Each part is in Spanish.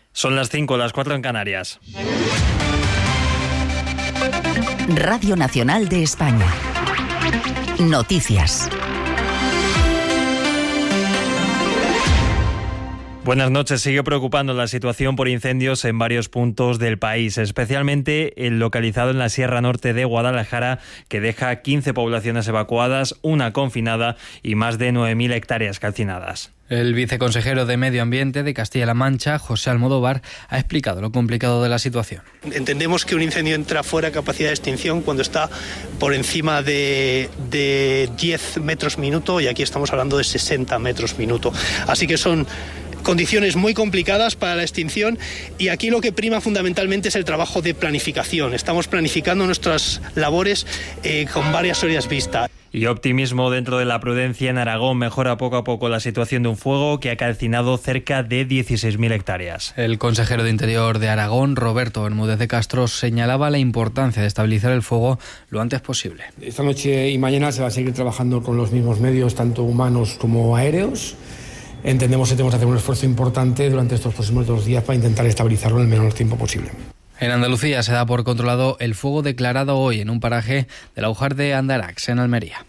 Son las 5, las 4 en Canarias. Radio Nacional de España. Noticias. Buenas noches. Sigue preocupando la situación por incendios en varios puntos del país, especialmente el localizado en la Sierra Norte de Guadalajara, que deja 15 poblaciones evacuadas, una confinada y más de 9.000 hectáreas calcinadas. El viceconsejero de Medio Ambiente de Castilla-La Mancha, José Almodóvar, ha explicado lo complicado de la situación. Entendemos que un incendio entra fuera de capacidad de extinción cuando está por encima de 10 metros minuto, y aquí estamos hablando de 60 metros minuto. Así que son condiciones muy complicadas para la extinción, y aquí lo que prima fundamentalmente es el trabajo de planificación. Estamos planificando nuestras labores con varias horas vista. Y optimismo dentro de la prudencia. En Aragón mejora poco a poco la situación de un fuego que ha calcinado cerca de 16.000 hectáreas. El consejero de Interior de Aragón, Roberto Bermúdez de Castro, señalaba la importancia de estabilizar el fuego lo antes posible. Esta noche y mañana se va a seguir trabajando con los mismos medios, tanto humanos como aéreos. Entendemos que tenemos que hacer un esfuerzo importante durante estos próximos 2 días para intentar estabilizarlo en el menor tiempo posible. En Andalucía se da por controlado el fuego declarado hoy en un paraje del Aujar de Andarax, en Almería.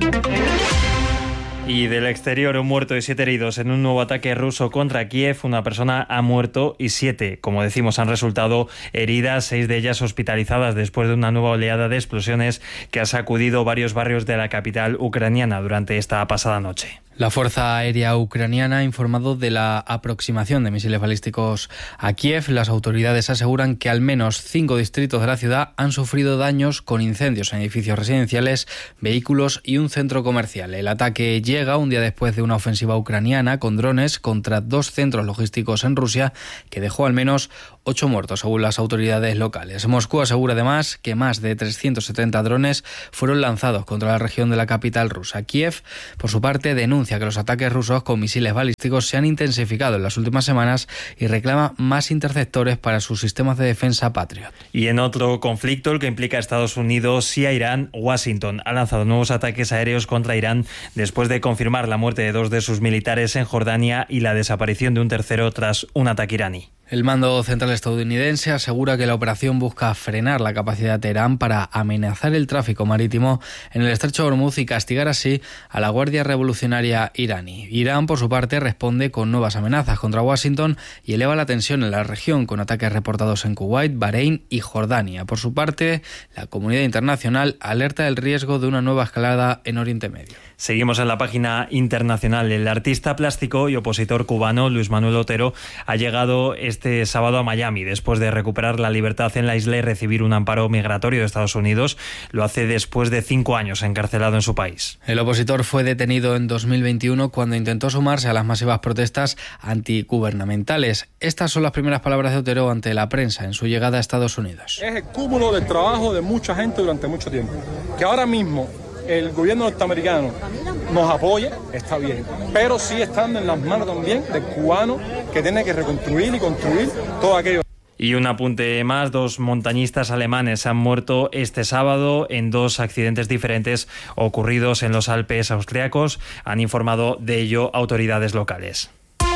Y del exterior, un muerto y 7 heridos en un nuevo ataque ruso contra Kiev. Una persona ha muerto y 7, como decimos, han resultado heridas, 6 de ellas hospitalizadas después de una nueva oleada de explosiones que ha sacudido varios barrios de la capital ucraniana durante esta pasada noche. La Fuerza Aérea Ucraniana ha informado de la aproximación de misiles balísticos a Kiev. Las autoridades aseguran que al menos 5 distritos de la ciudad han sufrido daños con incendios en edificios residenciales, vehículos y un centro comercial. El ataque llega un día después de una ofensiva ucraniana con drones contra 2 centros logísticos en Rusia que dejó al menos 8 muertos, según las autoridades locales. Moscú asegura además que más de 370 drones fueron lanzados contra la región de la capital rusa. Kiev, por su parte, denuncia que los ataques rusos con misiles balísticos se han intensificado en las últimas semanas y reclama más interceptores para sus sistemas de defensa Patriot. Y en otro conflicto, el que implica a Estados Unidos y a Irán, Washington ha lanzado nuevos ataques aéreos contra Irán después de confirmar la muerte de 2 de sus militares en Jordania y la desaparición de un tercero tras un ataque iraní. El mando central estadounidense asegura que la operación busca frenar la capacidad de Teherán para amenazar el tráfico marítimo en el estrecho de Hormuz y castigar así a la Guardia Revolucionaria iraní. Irán, por su parte, responde con nuevas amenazas contra Washington y eleva la tensión en la región con ataques reportados en Kuwait, Bahrein y Jordania. Por su parte, la comunidad internacional alerta del riesgo de una nueva escalada en Oriente Medio. Seguimos en la página internacional. El artista plástico y opositor cubano Luis Manuel Otero ha llegado este sábado a Miami después de recuperar la libertad en la isla y recibir un amparo migratorio de Estados Unidos. Lo hace después de 5 años encarcelado en su país. El opositor fue detenido en 2021 cuando intentó sumarse a las masivas protestas antigubernamentales. Estas son las primeras palabras de Otero ante la prensa en su llegada a Estados Unidos. Es el cúmulo del trabajo de mucha gente durante mucho tiempo. Que ahora mismo el gobierno norteamericano nos apoya, está bien, pero sigue estando en las manos también del cubano que tiene que reconstruir y construir todo aquello. Y un apunte más, 2 montañistas alemanes han muerto este sábado en 2 accidentes diferentes ocurridos en los Alpes austriacos. Han informado de ello autoridades locales.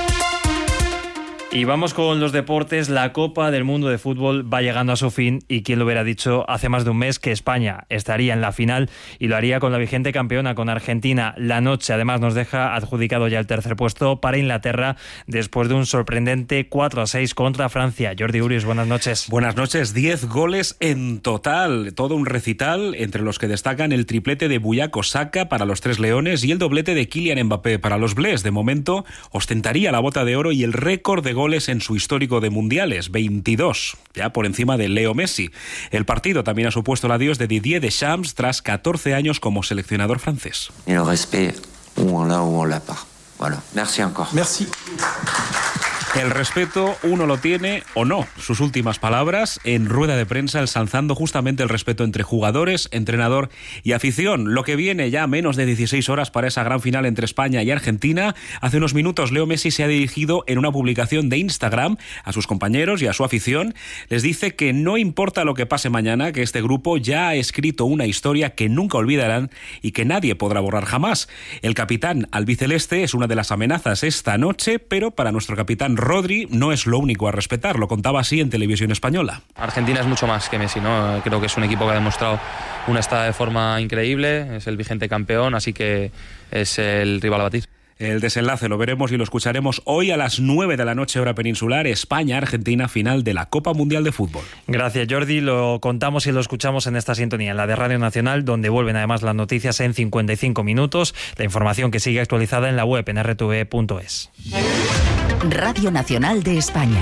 Y vamos con los deportes. La Copa del Mundo de Fútbol va llegando a su fin y quién lo hubiera dicho hace más de un mes que España estaría en la final y lo haría con la vigente campeona, con Argentina. La noche además nos deja adjudicado ya el tercer puesto para Inglaterra después de un sorprendente 4-6 contra Francia. Jordi Urius, buenas noches. Buenas noches. 10 goles en total, todo un recital entre los que destacan el triplete de Bukayo Saka para los 3 leones y el doblete de Kylian Mbappé para los blés. De momento ostentaría la bota de oro y el récord de goles en su histórico de mundiales, 22, ya por encima de Leo Messi. El partido también ha supuesto el adiós de Didier Deschamps tras 14 años como seleccionador francés. Et le respect, ou on l'a ou on l'a pas. Voilà. Merci encore. Merci. El respeto uno lo tiene o no. Sus últimas palabras en rueda de prensa ensalzando justamente el respeto entre jugadores, entrenador y afición. Lo que viene ya a menos de 16 horas para esa gran final entre España y Argentina. Hace unos minutos Leo Messi se ha dirigido en una publicación de Instagram a sus compañeros y a su afición. Les dice que no importa lo que pase mañana, que este grupo ya ha escrito una historia que nunca olvidarán y que nadie podrá borrar jamás. El capitán albiceleste es una de las amenazas esta noche, pero para nuestro capitán Rodri no es lo único a respetar, lo contaba así en Televisión Española. Argentina es mucho más que Messi, ¿no? Creo que es un equipo que ha demostrado una estada de forma increíble, es el vigente campeón, así que es el rival a batir. El desenlace lo veremos y lo escucharemos hoy a las 9 de la noche, hora peninsular, España-Argentina, final de la Copa Mundial de Fútbol. Gracias, Jordi. Lo contamos y lo escuchamos en esta sintonía, en la de Radio Nacional, donde vuelven además las noticias en 55 minutos. La información que sigue actualizada en la web en rtve.es. Radio Nacional de España.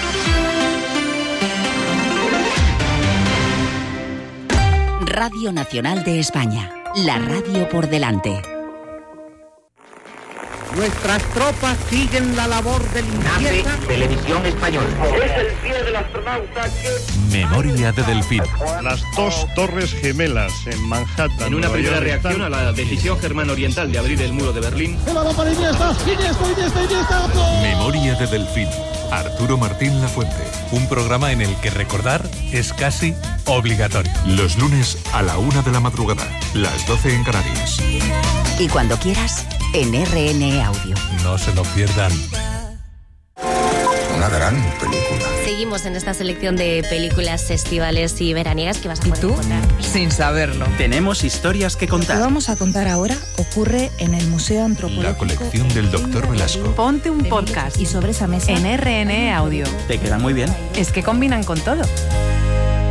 Radio Nacional de España. La radio por delante. Nuestras tropas siguen la labor de limpieza. Televisión Española. Es el día del astronauta que... Memoria de Delfín. Las dos torres gemelas en Manhattan. En una primera reacción a la decisión germano-oriental de abrir el muro de Berlín. Memoria de Delfín. Arturo Martín Lafuente. Un programa en el que recordar es casi obligatorio. Los lunes a la 1 de la madrugada, las 12 en Canarias. Y cuando quieras, en RN Audio. No se lo pierdan. Una gran película. Seguimos en esta selección de películas estivales y veraniegas que vas a poder encontrar. Sin saberlo. Tenemos historias que contar. Lo que vamos a contar ahora ocurre en el Museo Antropológico. La colección del Dr. Velasco. Ponte un podcast. Y sobre esa mesa. En RN Audio. Te quedan muy bien. Es que combinan con todo.